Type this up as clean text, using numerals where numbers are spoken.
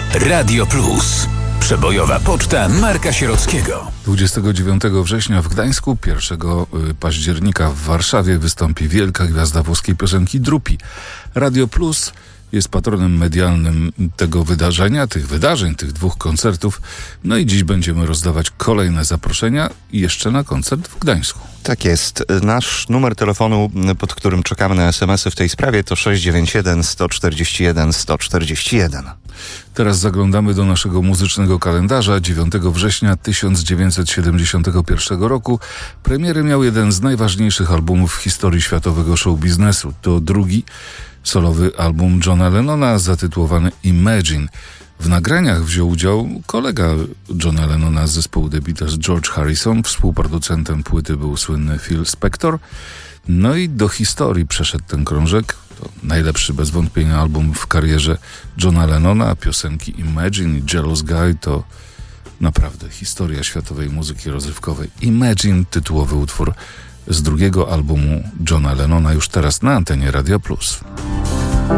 Radio Plus. Przebojowa poczta Marka Sierockiego. 29 września w Gdańsku, 1 października w Warszawie wystąpi wielka gwiazda włoskiej piosenki Drupi. Radio Plus jest patronem medialnym tego wydarzenia, tych wydarzeń, tych dwóch koncertów. No i dziś będziemy rozdawać kolejne zaproszenia jeszcze na koncert w Gdańsku. Tak jest. Nasz numer telefonu, pod którym czekamy na SMS-y w tej sprawie, to 691 141 141. Teraz zaglądamy do naszego muzycznego kalendarza. 9 września 1971 roku premierę miał jeden z najważniejszych albumów w historii światowego show biznesu. To drugi solowy album Johna Lennona zatytułowany Imagine. W nagraniach wziął udział kolega Johna Lennona z zespołu The Beatles, George Harrison. Współproducentem płyty był słynny Phil Spector. No i do historii przeszedł ten krążek. To najlepszy bez wątpienia album w karierze Johna Lennona. Piosenki Imagine i Jealous Guy to naprawdę historia światowej muzyki rozrywkowej. Imagine, tytułowy utwór z drugiego albumu Johna Lennona, już teraz na antenie Radia Plus.